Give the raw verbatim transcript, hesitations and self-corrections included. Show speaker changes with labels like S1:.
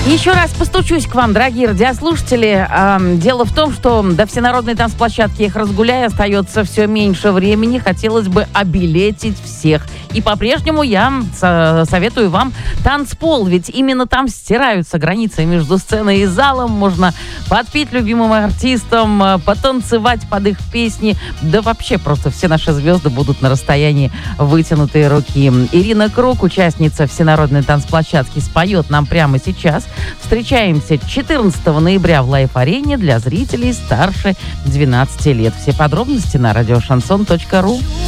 S1: Еще раз постучусь к вам, дорогие радиослушатели. Эм, дело в том, что до всенародной танцплощадки «Их разгуляй» остается все меньше времени. Хотелось бы обилетить всех. И по-прежнему я со- советую вам танцпол, ведь именно там стираются границы между сценой и залом. Можно подпеть любимым артистам, э, потанцевать под их песни. Да вообще просто все наши звезды будут на расстоянии вытянутой руки. Ирина Круг, участница всенародной танцплощадки, споет нам прямо сейчас. Встречаемся четырнадцатого ноября в Лайф-арене для зрителей старше двенадцати лет. Все подробности на радиошансон точка ру.